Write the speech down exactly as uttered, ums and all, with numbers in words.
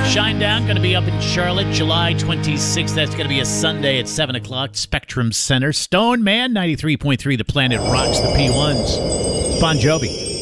Shinedown going to be up in Charlotte, July twenty-sixth. That's going to be a Sunday at seven o'clock, Spectrum Center. Stone Man, ninety-three point three, The Planet rocks the P ones. Bon Jovi.